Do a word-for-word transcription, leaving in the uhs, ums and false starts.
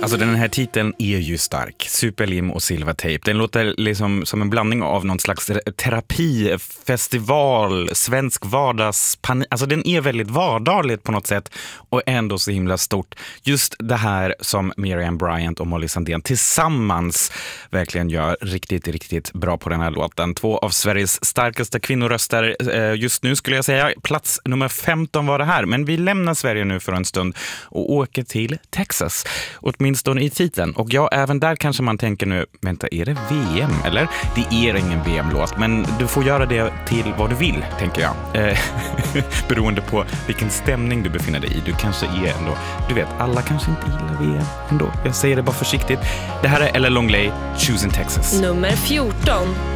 Alltså den här titeln är ju stark. Superlim och silvertejp. Den låter liksom som en blandning av någon slags terapi, festival, svensk vardagspanik. Alltså den är väldigt vardagligt på något sätt och ändå så himla stort. Just det här som Miriam Bryant och Molly Sandén tillsammans verkligen gör riktigt, riktigt bra på den här låten. Två av Sveriges starkaste kvinnoröster just nu skulle jag säga. Plats nummer femton var det här. Men vi lämnar Sverige nu för en stund och åker till Texas. Åtminstone i titeln. Och ja, även där kanske man tänker nu, vänta, är det V M eller? Det är ingen V M-låt, men du får göra det till vad du vill, tänker jag. Eh, beroende på vilken stämning du befinner dig i. Du kanske är ändå, du vet, alla kanske inte gillar V M ändå. Jag säger det bara försiktigt. Det här är Ella Longley, Choosing Texas. Nummer fjorton.